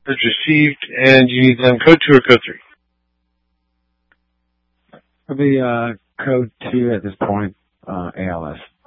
received, and you need them code 2 or code 3? It'll be code 2 at this point, ALS.